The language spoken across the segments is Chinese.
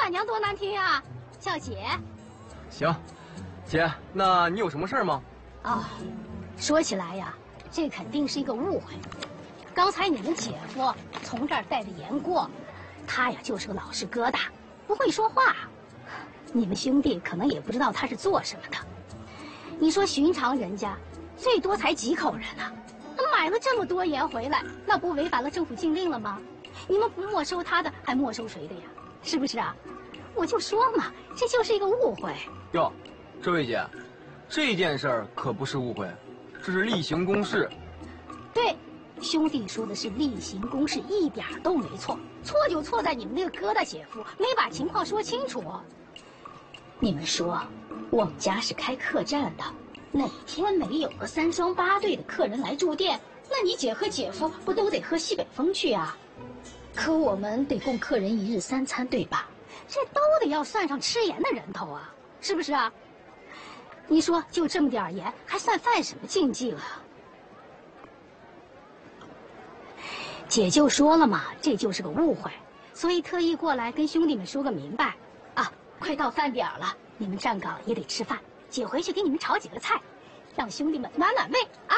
板娘多难听啊，叫姐。 行，姐，那你有什么事吗？ 哦，说起来呀，这肯定是一个误会。刚才你们姐夫从这儿带着盐过，他呀就是个老实疙瘩，不会说话。你们兄弟可能也不知道他是做什么的。你说寻常人家，最多才几口人啊，他买了这么多盐回来，那不违反了政府禁令了吗？你们不没收他的，还没收谁的呀？是不是啊？我就说嘛，这就是一个误会。 哟，这位姐，这件事儿可不是误会，这是例行公事。 对，兄弟说的是例行公事，一点都没错。错就错在你们那个疙瘩姐夫没把情况说清楚。你们说，我们家是开客栈的，哪天没有个3双8对的客人来住店，那你姐和姐夫不都得喝西北风去啊？可我们得供客人1日3餐，对吧？这都得要算上吃盐的人头啊，是不是啊？你说就这么点盐，还算犯什么禁忌了？姐就说了嘛，这就是个误会，所以特意过来跟兄弟们说个明白。啊，快到饭点了，你们站岗也得吃饭。姐回去给你们炒几个菜，让兄弟们暖暖胃啊。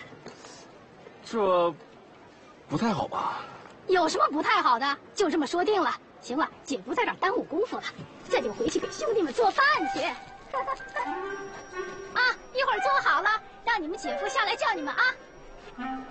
这不太好吧？ 有什么不太好的？就这么说定了。行了，姐不在这儿耽误功夫了，这就回去给兄弟们做饭去。啊，一会儿做好了，让你们姐夫下来叫你们啊。